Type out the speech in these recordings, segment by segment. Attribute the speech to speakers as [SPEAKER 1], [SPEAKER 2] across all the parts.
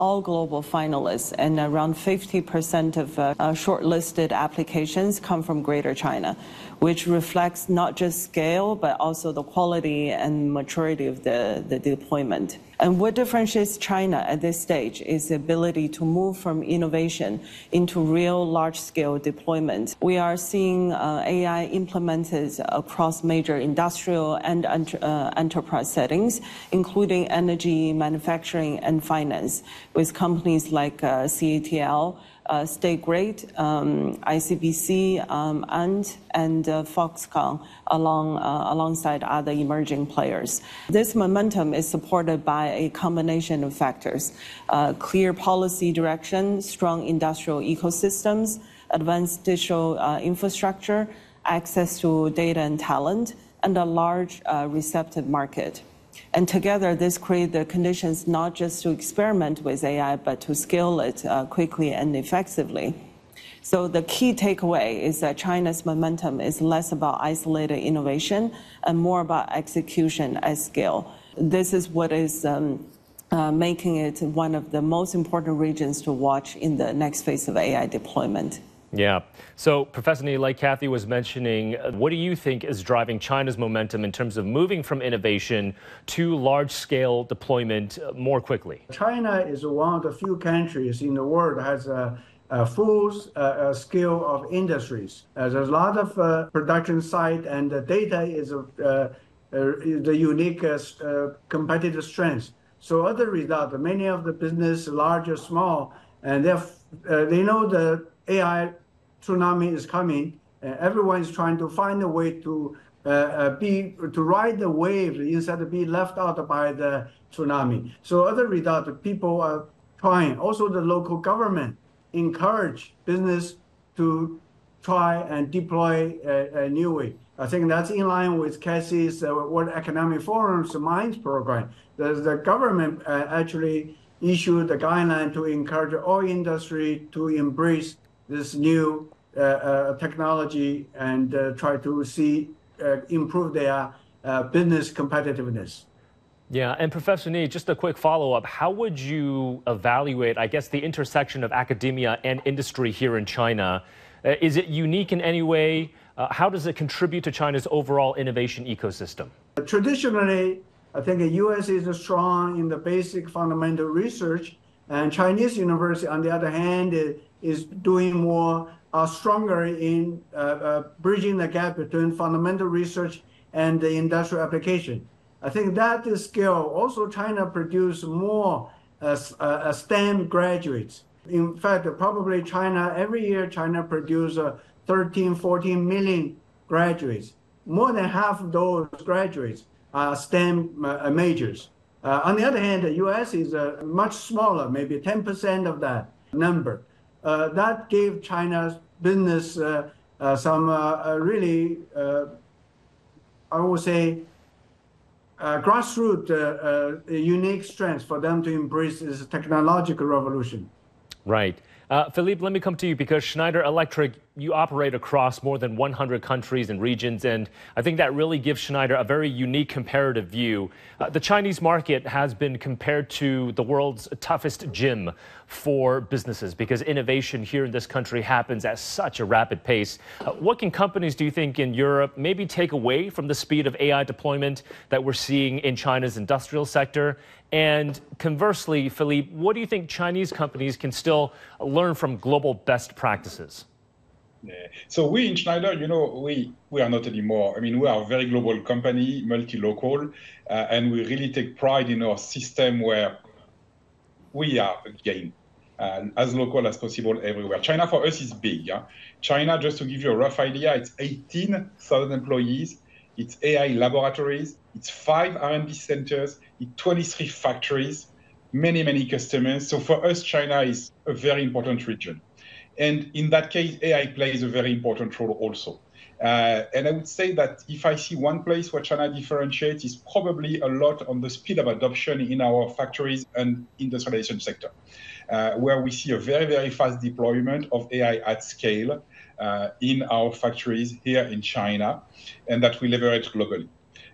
[SPEAKER 1] all global finalists, and around 50% of shortlisted applications come from Greater China, which reflects not just scale, but also the quality and maturity of the deployment. And what differentiates China at this stage is the ability to move from innovation into real large-scale deployment. We are seeing AI implemented across major industrial and enterprise settings, including energy, manufacturing, and finance, with companies like CATL, State Grid, ICBC, and Foxconn alongside other emerging players. This momentum is supported by a combination of factors: clear policy direction, strong industrial ecosystems, advanced digital infrastructure, access to data and talent, and a large receptive market. And together, this creates the conditions not just to experiment with AI, but to scale it quickly and effectively. So the key takeaway is that China's momentum is less about isolated innovation and more about execution at scale. This is what is making it one of the most important regions to watch in the next phase of AI deployment.
[SPEAKER 2] Yeah. So, Professor Ni, like Kathy was mentioning, what do you think is driving China's momentum in terms of moving from innovation to large-scale deployment more quickly?
[SPEAKER 3] China is one of the few countries in the world that has a full scale of industries. There's a lot of production site, and the data is the unique competitive strength. So, as a result, many of the business, large or small, and they know the AI tsunami is coming. Everyone is trying to find a way to ride the wave instead of being left out by the tsunami. So as a result, people are trying. Also, the local government encourage business to try and deploy a new way. I think that's in line with Cassie's World Economic Forum's MINDS program. The government actually issued the guideline to encourage all industry to embrace this new technology and try to improve their business competitiveness.
[SPEAKER 2] Yeah, and Professor Ni, just a quick follow-up. How would you evaluate, I guess, the intersection of academia and industry here in China? Is it unique in any way? How does it contribute to China's overall innovation ecosystem?
[SPEAKER 3] Traditionally, I think the U.S. is strong in the basic fundamental research, and Chinese university, on the other hand, is doing more, stronger in bridging the gap between fundamental research and the industrial application. I think that is scale. Also, China produce more STEM graduates. In fact, probably every year, China produce 13, 14 million graduates. More than half of those graduates are STEM majors. On the other hand, the U.S. is much smaller, maybe 10% of that number. That gave China's business some really, I would say, grassroots unique strengths for them to embrace this technological revolution.
[SPEAKER 2] Right. Philippe, let me come to you because Schneider Electric, you operate across more than 100 countries and regions, and I think that really gives Schneider a very unique comparative view. The Chinese market has been compared to the world's toughest gym for businesses because innovation here in this country happens at such a rapid pace. What can companies, do you think, in Europe maybe take away from the speed of AI deployment that we're seeing in China's industrial sector? And conversely, Philippe, what do you think Chinese companies can still learn from global best practices?
[SPEAKER 4] Yeah. So we in Schneider, we are not anymore. I mean, we are a very global company, multi-local, and we really take pride in our system where we are, again, as local as possible everywhere. China for us is big. Yeah? China, just to give you a rough idea, it's 18,000 employees. It's AI laboratories. It's 5 R&D centers. It's 23 factories, many, many customers. So for us, China is a very important region. And in that case, AI plays a very important role also. And I would say that if I see one place where China differentiates is probably a lot on the speed of adoption in our factories and industrialization sector, where we see a very, very fast deployment of AI at scale in our factories here in China, and that we leverage globally.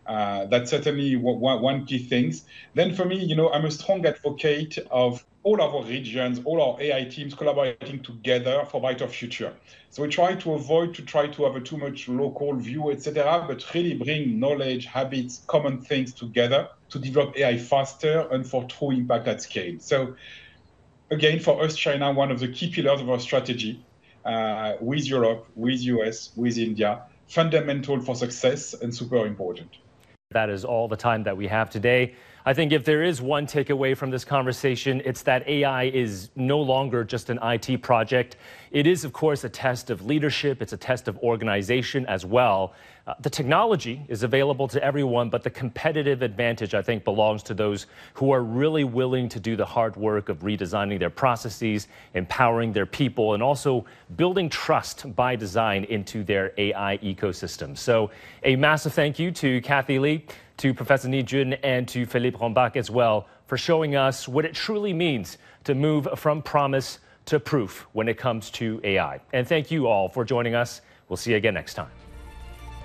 [SPEAKER 4] That's certainly one key thing. Then for me, I'm a strong advocate of all of our regions, all our AI teams collaborating together for a brighter future. So we try to avoid to have a too much local view, etc., but really bring knowledge, habits, common things together to develop AI faster and for true impact at scale. So again, for us, China, one of the key pillars of our strategy with Europe, with US, with India, fundamental for success and super important.
[SPEAKER 2] That is all the time that we have today. I think if there is one takeaway from this conversation, it's that AI is no longer just an IT project. It is, of course, a test of leadership. It's a test of organization as well. The technology is available to everyone, but the competitive advantage, I think, belongs to those who are really willing to do the hard work of redesigning their processes, empowering their people, and also building trust by design into their AI ecosystem. So a massive thank you to Kathy Li, to Professor Ni Jun, and to Philippe Rombach as well for showing us what it truly means to move from promise to proof when it comes to AI. And thank you all for joining us. We'll see you again next time.